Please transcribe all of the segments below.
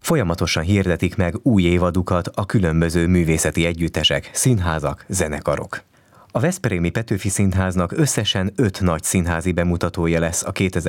Folyamatosan hirdetik meg új évadukat a különböző művészeti együttesek, színházak, zenekarok. A veszprémi Petőfi Színháznak összesen 5 nagy színházi bemutatója lesz a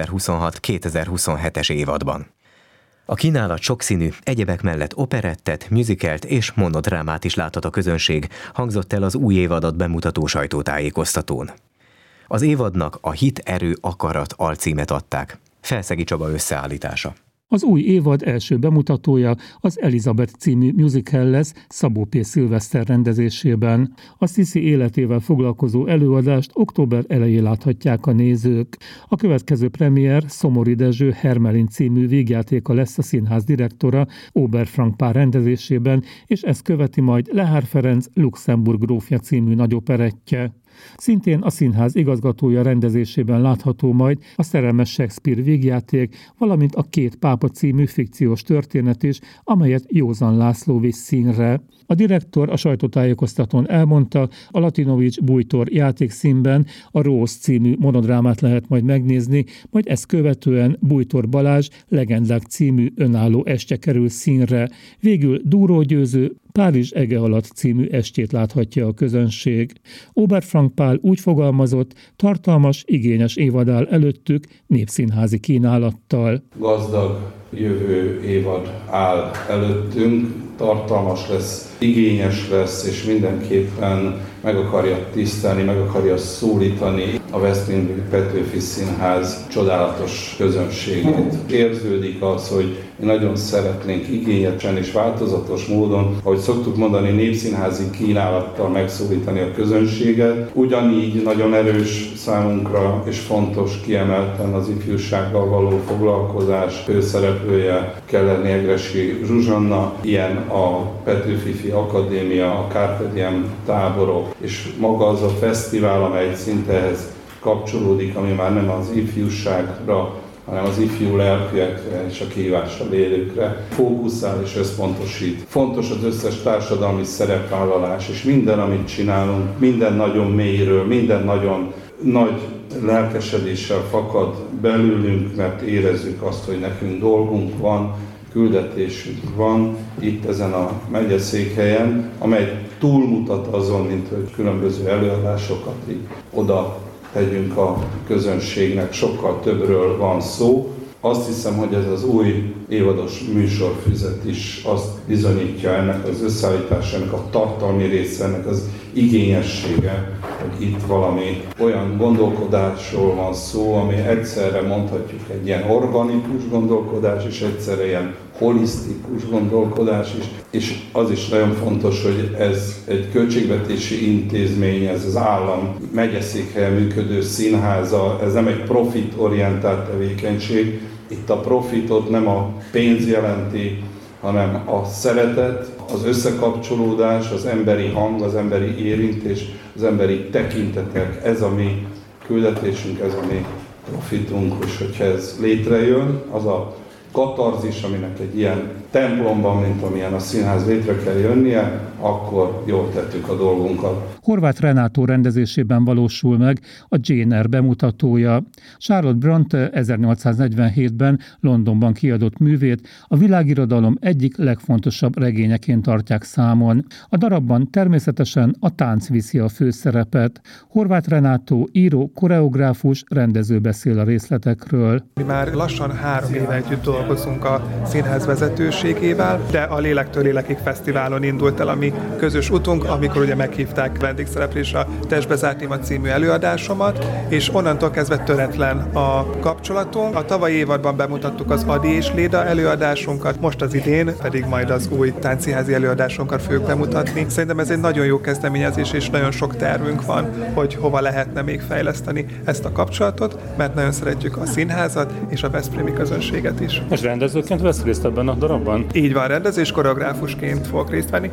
2026-2027-es évadban. A kínálat sokszínű, egyebek mellett operettet, musicalt és monodrámát is láthat a közönség, hangzott el az új évadat bemutató sajtótájékoztatón. Az évadnak a Hit, erő, akarat alcímet adták. Felszegi Csaba összeállítása. Az új évad első bemutatója az Elizabeth című musical lesz Szabó P. Szilveszter rendezésében. A Sisi életével foglalkozó előadást október elején láthatják a nézők. A következő premier Szomori Dezső Hermelin című vígjátéka lesz a színház direktora Oberfrank Pál rendezésében, és ezt követi majd Lehár Ferenc Luxemburg grófja című nagyoperettje. Szintén a színház igazgatója rendezésében látható majd a Szerelmes Shakespeare vígjáték, valamint a Két pápa című fikciós történet is, amelyet Józan László visz színre. A direktor a sajtótájékoztatón elmondta, a Latinovics Bújtor játékszínben a Rose című monodrámát lehet majd megnézni, majd ezt követően Bújtor Balázs Legendák című önálló estje kerül színre. Végül Dúró Győző Párizs ege alatt című estét láthatja a közönség. Oberfrank Pál úgy fogalmazott, tartalmas, igényes évad áll előttük népszínházi kínálattal. Gazdag jövő évad áll előttünk, tartalmas lesz, igényes lesz, és mindenképpen meg akarja tisztelni, meg akarja szólítani a Veszprémi Petőfi Színház csodálatos közönségét. Érződik az, hogy mi nagyon szeretnénk igényesen és változatos módon, ahogy szoktuk mondani, népszínházi kínálattal megszólítani a közönséget. Ugyanígy nagyon erős számunkra és fontos kiemelten az ifjúsággal való foglalkozás főszereplője Keller Egressy Zsuzsanna, ilyen a Petőfi Akadémia, a Carpe Diem táborok, és maga az a fesztivál, amely szinte ehhez kapcsolódik, ami már nem az ifjúságra, hanem az ifjú lelkűekre és a kihívással élőkre fókuszál és összpontosít. Fontos az összes társadalmi szerepvállalás, és minden, amit csinálunk, minden nagyon mélyről, minden nagyon nagy lelkesedéssel fakad belőlünk, mert érezzük azt, hogy nekünk dolgunk van, küldetésünk van itt ezen a megyeszékhelyen, amely túlmutat azon, mint hogy különböző előadásokat így oda tegyünk a közönségnek, sokkal többről van szó. Azt hiszem, hogy ez az új évados műsorfüzet is azt bizonyítja, ennek az összeállítása, ennek a tartalmi része, ennek az igényessége, hogy itt valami olyan gondolkodásról van szó, ami egyszerre mondhatjuk egy ilyen organikus gondolkodás, és egyszerre ilyen holisztikus gondolkodás is. És az is nagyon fontos, hogy ez egy költségvetési intézmény, ez az állam megyeszékhelyen működő színháza, ez nem egy profitorientált tevékenység. Itt a profitot nem a pénz jelenti, hanem a szeretet, az összekapcsolódás, az emberi hang, az emberi érintés, az emberi tekintetek. Ez a mi küldetésünk, ez a mi profitunk, és hogyha ez létrejön, az a katarzis, aminek egy ilyen templomban, mint amilyen a színház létre kell jönnie, akkor jól tettük a dolgunkat. Horváth Renátó rendezésében valósul meg a Jane Eyre bemutatója. Charlotte Bronte 1847-ben Londonban kiadott művét a világirodalom egyik legfontosabb regényeként tartják számon. A darabban természetesen a tánc viszi a főszerepet. Horváth Renátó író, koreográfus, rendező beszél a részletekről. Mi már lassan 3 éve együtt dolgozunk a színház vezetőségével, de a Lélektől Lélekig Fesztiválon indult el a mi közös utunk, amikor ugye meghívták vendégszereplésre a Testbe zárt téma című előadásomat, és onnantól kezdve töretlen a kapcsolatunk. A tavalyi évadban bemutattuk az Adi és Léda előadásunkat, most az idén pedig majd az új táncszínházi előadásunkat fogjuk bemutatni. Szerintem ez egy nagyon jó kezdeményezés, és nagyon sok tervünk van, hogy hova lehetne még fejleszteni ezt a kapcsolatot, mert nagyon szeretjük a színházat és a veszprémi közönséget is. És rendezőként vesz részt ebben a darabban? Így van, rendező és koreográfusként fogok részt venni, sőt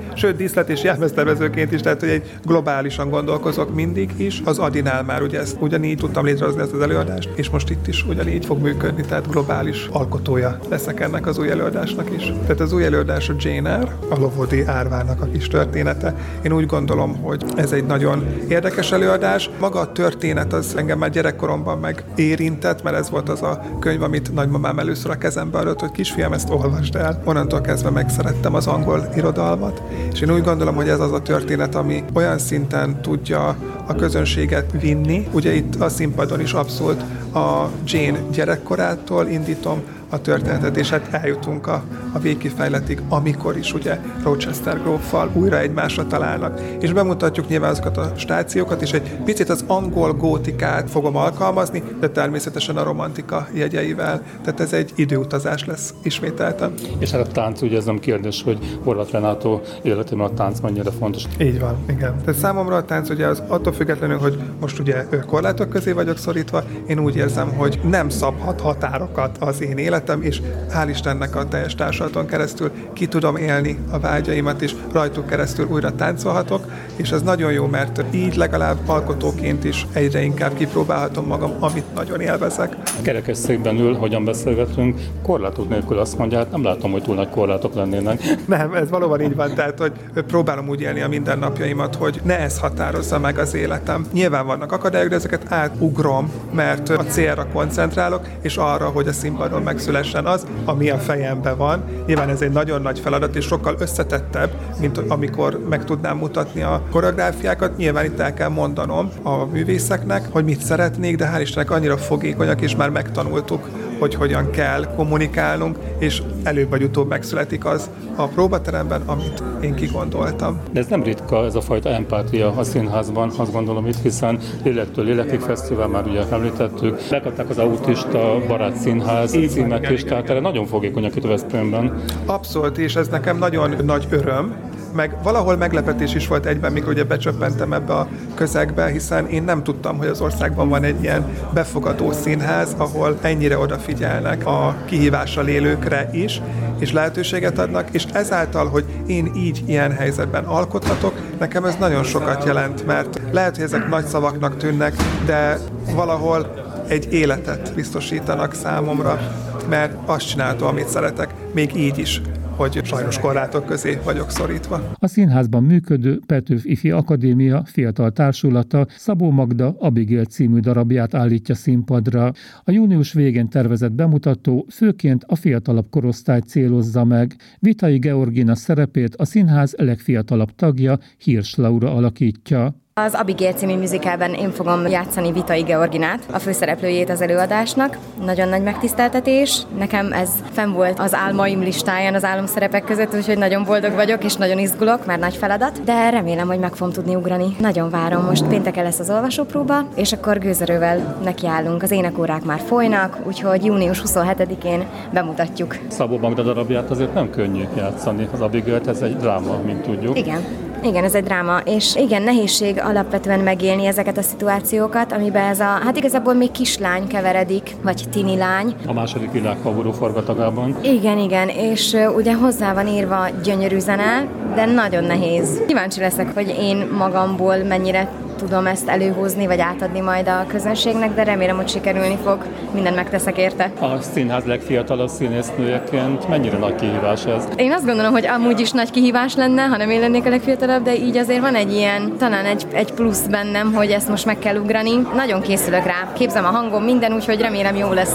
díszlet és jelmeztervezőként is, tehát hogy egy globálisan gondolkozok mindig is. Az Adinál már ugye ezt ugyanígy tudtam létrehozni ezt az előadást, és most itt is ugyanígy fog működni, tehát globális alkotója leszek ennek az új előadásnak is. Tehát az új előadás a Jane Eyre, a Lovodi árvának a kis története. Én úgy gondolom, hogy ez egy nagyon érdekes előadás. Maga a történet az engem már gyerekkoromban meg érintett, mert ez volt az a könyv, amit nagymamám először a kezembe adott, hogy kisfiam, ezt olvasd el. Onnantól kezdve megszerettem az angol irodalmat, és én úgy gondolom, hogy ez az a történet, ami olyan szinten tudja a közönséget vinni. Ugye itt a színpadon is abszolút a Jane gyerekkorától indítom a történetet, és hát eljutunk a végkifejletig, amikor is ugye Rochester gróffal újra egymásra találnak. És bemutatjuk nyilván azokat a stációkat, és egy picit az angol gótikát fogom alkalmazni, de természetesen a romantika jegyeivel. Tehát ez egy időutazás lesz ismételten. És hát a tánc, ugye ez nem kérdés, hogy Horváth Renátó életében a tánc mennyire fontos. Így van, igen. Tehát számomra a tánc ugye az attól függetlenül, hogy most ugye korlátok közé vagyok szorítva, én úgy érzem, hogy nem szabhat határokat az én életem, és hál' Istennek a teljes társulaton keresztül ki tudom élni a vágyaimat, és rajtuk keresztül újra táncolhatok, és ez nagyon jó, mert így legalább alkotóként is egyre inkább kipróbálhatom magam, amit nagyon élvezek. Kerekesszékben ül, hogyan beszélgetünk, korlátok nélkül azt mondja, hát nem látom, hogy túl nagy korlátok lennének. Nem, ez valóban így van, tehát hogy próbálom úgy élni a mindennapjaimat, hogy ne ez határozza meg az életem. Nyilván vannak akadályok, de ezeket átugrom, mert a célra koncentrálok, és arra, hogy a színpadon megszülessen az, ami a fejemben van. Nyilván ez egy nagyon nagy feladat, és sokkal összetettebb, mint amikor meg tudnám mutatni a koreográfiákat. Nyilván itt el kell mondanom a művészeknek, hogy mit szeretnék, de hál' Istennek annyira fogékonyak, és már megtanultuk, hogy hogyan kell kommunikálnunk, és előbb vagy utóbb megszületik az a próbateremben, amit én kigondoltam. De ez nem ritka, ez a fajta empátia a színházban, azt gondolom itt, hiszen Lélektől Lélekig Fesztivál, már ugye említettük, lekadták az Autista Barát Színház címet is, tehát erre nagyon fogékonyak itt Veszprémben. Abszolút, és ez nekem nagyon nagy öröm, meg valahol meglepetés is volt egyben, mikor ugye becsöppentem ebbe a közegbe, hiszen én nem tudtam, hogy az országban van egy ilyen befogadó színház, ahol ennyire odafigyelnek a kihívással élőkre is, és lehetőséget adnak, és ezáltal, hogy én így ilyen helyzetben alkothatok, nekem ez nagyon sokat jelent, mert lehet, hogy ezek nagy szavaknak tűnnek, de valahol egy életet biztosítanak számomra, mert azt csináltam, amit szeretek, még így is, hogy sajnos korlátok közé vagyok szorítva. A színházban működő Petőfi Ifi Akadémia fiatal társulata Szabó Magda Abigail című darabját állítja színpadra. A június végén tervezett bemutató főként a fiatalabb korosztályt célozza meg. Vitai Georgina szerepét a színház legfiatalabb tagja, Hirsch Laura alakítja. Az Abigail című musicalben én fogom játszani Vitai Georginát, a főszereplőjét az előadásnak. Nagyon nagy megtiszteltetés. Nekem ez fenn volt az álmaim listáján, az álomszerepek között, úgyhogy nagyon boldog vagyok, és nagyon izgulok, már nagy feladat, de remélem, hogy meg fogom tudni ugrani. Nagyon várom, most pénteken lesz az olvasópróba, és akkor gőzerővel nekiállunk. Az énekórák már folynak, úgyhogy június 27-én bemutatjuk. Szabó Magda darabját azért nem könnyű játszani, az Abigailt, ez egy dráma, mint tudjuk. Igen, ez egy dráma, és igen, nehézség alapvetően megélni ezeket a szituációkat, amiben ez hát igazából még kislány keveredik, vagy tini lány. A második világháború forgatagában. Igen, és ugye hozzá van írva gyönyörű zene, de nagyon nehéz. Kíváncsi leszek, hogy én magamból mennyire tudom ezt előhozni, vagy átadni majd a közönségnek, de remélem, hogy sikerülni fog. Mindent megteszek érte. A színház legfiatalabb színésznőjeként mennyire nagy kihívás ez? Én azt gondolom, hogy amúgy is nagy kihívás lenne, ha nem én lennék a legfiatalabb, de így azért van egy ilyen, talán egy plusz bennem, hogy ezt most meg kell ugrani. Nagyon készülök rá. Képzem a hangom, minden, úgyhogy remélem jó lesz.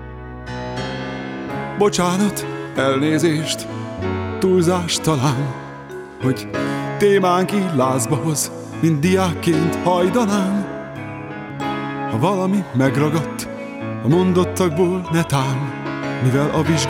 Bocsánat, elnézést, túlzás talán, hogy témánk így lázba hoz, mint diákként hajdanán. Ha valami megragadt a mondottakból, netán, mivel a vizsgálat